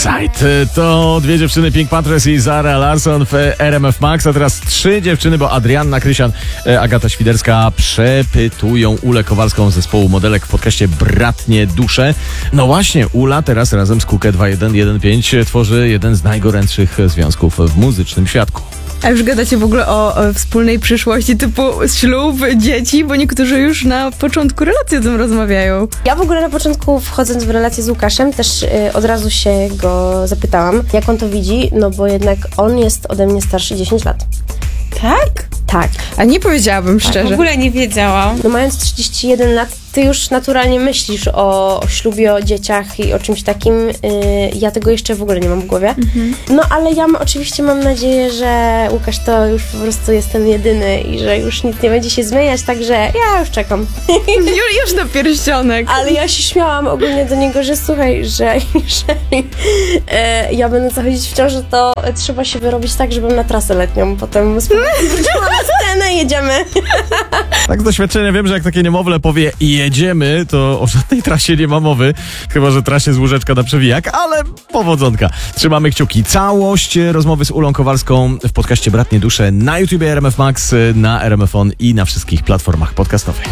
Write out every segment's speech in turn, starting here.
Inside. To dwie dziewczyny, Pink Patres i Zara Larsson w RMF Max, a teraz trzy dziewczyny, bo Adrianna Krysian, Agata Świderska przepytują Ulę Kowalską z zespołu Modelek w podcaście Bratnie Dusze. No właśnie, Ula teraz razem z Kukę 2115 tworzy jeden z najgorętszych związków w muzycznym świadku. A już gadacie w ogóle o wspólnej przyszłości typu ślub, dzieci, bo niektórzy już na początku relacji o tym rozmawiają. Ja w ogóle na początku, wchodząc w relację z Łukaszem, też od razu się go zapytałam, jak on to widzi, no bo jednak on jest ode mnie starszy 10 lat. Tak? Tak. A nie powiedziałabym szczerze. W ogóle nie wiedziałam. No mając 31 lat, ty już naturalnie myślisz o ślubie, o dzieciach i o czymś takim. Ja tego jeszcze w ogóle nie mam w głowie. No ale ja oczywiście mam nadzieję, że Łukasz to już po prostu jest ten jedyny i że już nic nie będzie się zmieniać, także ja już czekam. Już na pierścionek. Ale ja się śmiałam ogólnie do niego, że słuchaj, że jeżeli ja będę zachodzić w ciąży, to trzeba się wyrobić tak, żebym na trasę letnią potem wróciła na scenę, jedziemy. Tak z doświadczenia wiem, że jak takie niemowlę powie jedziemy, to o żadnej trasie nie ma mowy, chyba że trasie z łóżeczka na przewijak, ale powodzonka. Trzymamy kciuki. Całość rozmowy z Ulą Kowalską w podcaście Bratnie Dusze na YouTubie RMF Max, na RMF On i na wszystkich platformach podcastowych.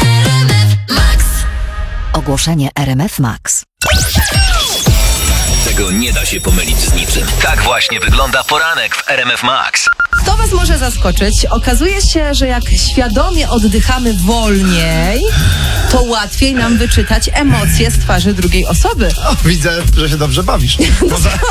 Ogłoszenie RMF Max. Tego nie da się pomylić z niczym. Tak właśnie wygląda poranek w RMF Max. To was może zaskoczyć. Okazuje się, że jak świadomie oddychamy wolniej, to łatwiej nam wyczytać emocje z twarzy drugiej osoby. Widzę, że się dobrze bawisz.